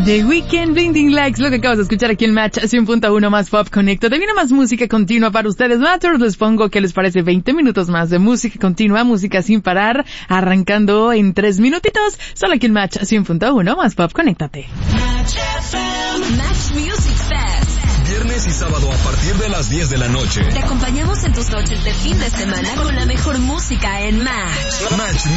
The Weeknd, Blinding Lights, lo que acabas de escuchar aquí en Match 100.1 más Pop Conecto. Te viene más música continua para ustedes, Matters. Les pongo, ¿qué les parece? 20 minutos más de música continua, música sin parar, arrancando en 3 minutitos, solo aquí en Match 100.1 más Pop, conéctate. Match Music Fest. Viernes y sábado a partir de las 10 de la noche. Te acompañamos en tus noches de fin de semana con la mejor música en Match. Match